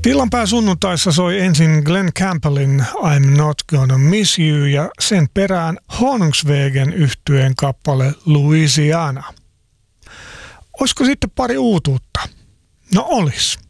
Illanpää sunnuntaissa soi ensin Glenn Campbellin I'm Not Gonna Miss You ja sen perään Honungsvägen -yhtyeen kappale Louisiana. Olisiko sitten pari uutuutta? No olis.